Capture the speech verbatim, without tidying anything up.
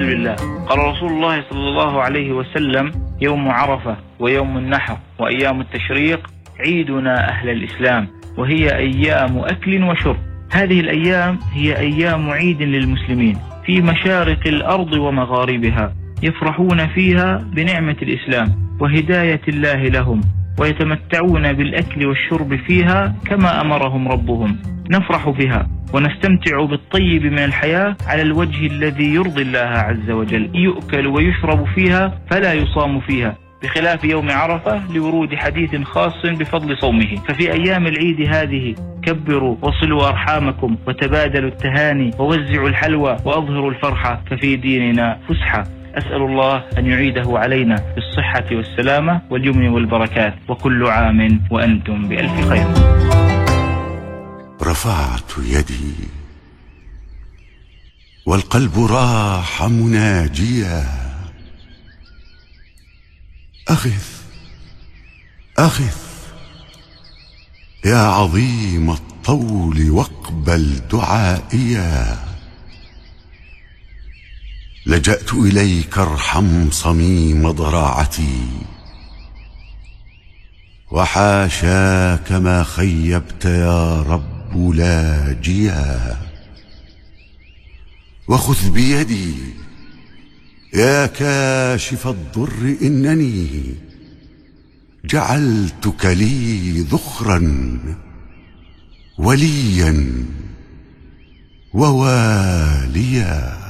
لله. قال رسول الله صلى الله عليه وسلم: يوم عرفة ويوم النحر وأيام التشريق عيدنا أهل الإسلام، وهي أيام أكل وشرب. هذه الأيام هي أيام عيد للمسلمين في مشارق الأرض ومغاربها، يفرحون فيها بنعمة الإسلام وهداية الله لهم، ويتمتعون بالأكل والشرب فيها كما أمرهم ربهم. نفرح بها ونستمتع بالطيب من الحياة على الوجه الذي يرضي الله عز وجل. يؤكل ويشرب فيها فلا يصام فيها، بخلاف يوم عرفة لورود حديث خاص بفضل صومه. ففي أيام العيد هذه كبروا وصلوا أرحامكم وتبادلوا التهاني ووزعوا الحلوى وأظهروا الفرحة، ففي ديننا فسحة. أسأل الله أن يعيده علينا بالصحة والسلامة واليمن والبركات، وكل عام وأنتم بألف خير. رفعت يدي والقلب راح مناجيا: أغث أغث يا عظيم الطول واقبل دعائيا. لجأت إليك ارحم صميم ضراعتي، وحاشاك ما خيبت يا رب لاجيا. وخذ بيدي يا كاشف الضر، إنني جعلتك لي ذخرا وليا وواليا.